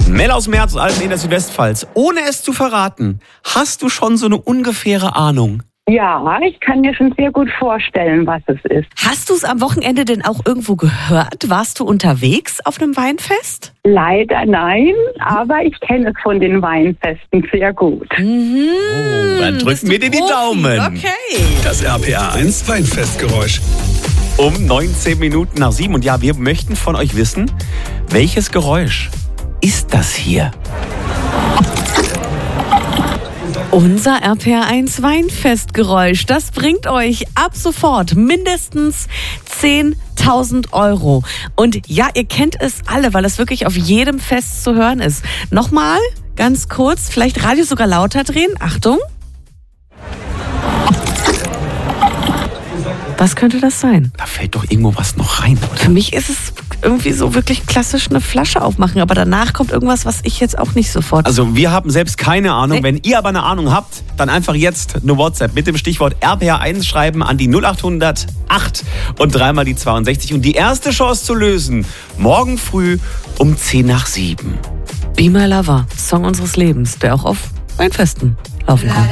Mel aus Merzalben in der Südwestpfalz. Ohne es zu verraten, hast du schon so eine ungefähre Ahnung? Ja, ich kann mir schon sehr gut vorstellen, was es ist. Hast du es am Wochenende denn auch irgendwo gehört? Warst du unterwegs auf einem Weinfest? Leider nein, aber ich kenne es von den Weinfesten sehr gut. Dann drücken wir dir die Daumen. Okay. Das RPA1 Weinfestgeräusch. Um 19 Minuten nach 7. Und ja, wir möchten von euch wissen, welches Geräusch ist das hier? Unser RPA1 Weinfestgeräusch, das bringt euch ab sofort mindestens 10.000 Euro. Und ja, ihr kennt es alle, weil es wirklich auf jedem Fest zu hören ist. Nochmal, ganz kurz, vielleicht Radio sogar lauter drehen. Achtung. Was könnte das sein? Da fällt doch irgendwo was noch rein, oder? Für mich ist es irgendwie so wirklich klassisch eine Flasche aufmachen, aber danach kommt irgendwas, was ich jetzt auch nicht sofort... Also wir haben selbst keine Ahnung. Nee. Wenn ihr aber eine Ahnung habt, dann einfach jetzt eine WhatsApp mit dem Stichwort RPA1 schreiben an die 0800 8 und dreimal die 62. Und die erste Chance zu lösen, morgen früh um 10 nach 7. Be My Lover, Song unseres Lebens, der auch auf Weinfesten laufen kann.